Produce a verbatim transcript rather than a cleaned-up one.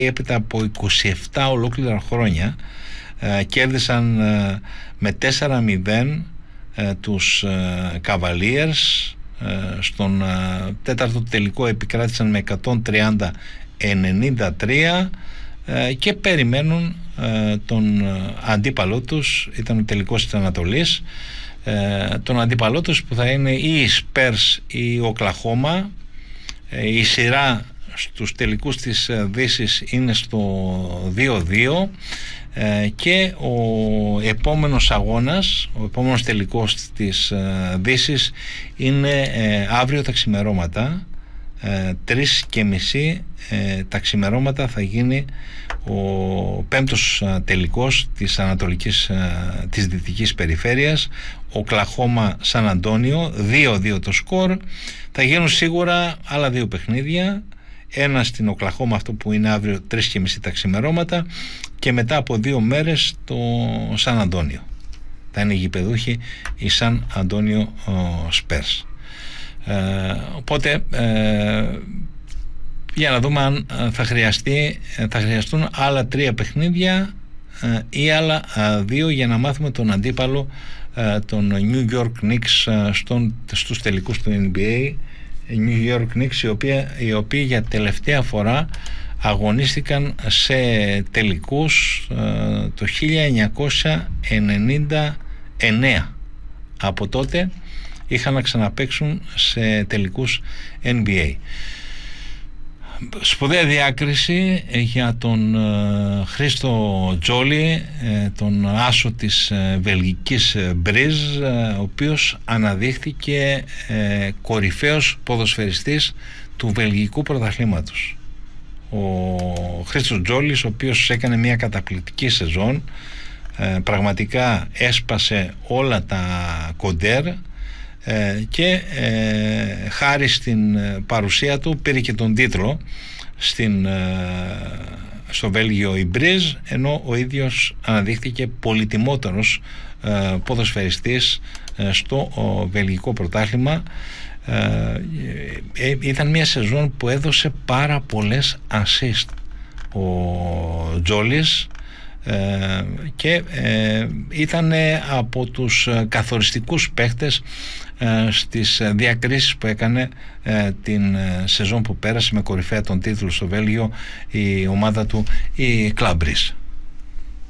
έπειτα από είκοσι επτά ολόκληρα χρόνια ε, κέρδισαν ε, με τέσσερα μηδέν ε, τους ε, Cavaliers. ε, στον ε, τέταρτο τελικό επικράτησαν με εκατόν τριάντα ενενήντα τρία ε, και περιμένουν ε, τον αντίπαλό τους. Ήταν ο τελικός της Ανατολής, ε, τον αντίπαλό τους που θα είναι ή οι Spurs ή ο Οκλαχώμα. ε, η σειρά στους τελικούς της Δύσης είναι στο δύο δύο ε, και ο επόμενος αγώνας, ο επόμενος τελικός της ε, Δύσης είναι ε, αύριο τα ξημερώματα, ε, τρεις και μισή ε, τα ξημερώματα θα γίνει ο πέμπτος ε, τελικός της Ανατολικής ε, της Δυτικής Περιφέρειας, Οκλαχώμα Σαν Αντώνιο, δύο δύο το σκορ. Θα γίνουν σίγουρα άλλα δύο παιχνίδια, ένα στην Οκλαχώμα, αυτό που είναι αύριο τρεις και μισή τα ξημερώματα, και μετά από δύο μέρες το Σαν Αντώνιο. Θα είναι οι γηπεδούχοι οι Σαν Αντώνιο Σπέρς. Ε, οπότε ε, για να δούμε αν θα, χρειαστεί, θα χρειαστούν άλλα τρία παιχνίδια ε, ή άλλα ε, δύο για να μάθουμε τον αντίπαλο ε, των New York Knicks ε, στον, στους τελικούς του N B A. New York Knicks, οι οποίοι, οι οποίοι για τελευταία φορά αγωνίστηκαν σε τελικούς ε, το χίλια εννιακόσια ενενήντα εννέα. Από τότε είχαν να ξαναπαίξουν σε τελικούς N B A. Σπουδαία διάκριση για τον ε, Χρήστο Τζόλι, ε, τον άσο της ε, βελγικής Μπριζ, ε, ο οποίος αναδείχθηκε ε, κορυφαίος ποδοσφαιριστής του βελγικού πρωταθλήματος. Ο Χρήστος Τζόλις, ο οποίος έκανε μια καταπληκτική σεζόν, ε, πραγματικά έσπασε όλα τα κοντέρ, Ε, και ε, χάρη στην παρουσία του πήρε και τον τίτλο στην, ε, στο Βέλγιο η Μπριζ, ενώ ο ίδιος αναδείχθηκε πολυτιμότερος ε, ποδοσφαιριστής ε, στο ο, βελγικό πρωτάθλημα. ε, ε, ήταν μια σεζόν που έδωσε πάρα πολλές assist ο Τζόλις, Ε, και ε, ήταν από τους καθοριστικούς παίχτες ε, στις διακρίσεις που έκανε ε, την σεζόν που πέρασε, με κορυφαία τον τίτλο στο Βέλγιο η ομάδα του, η Club Brugge.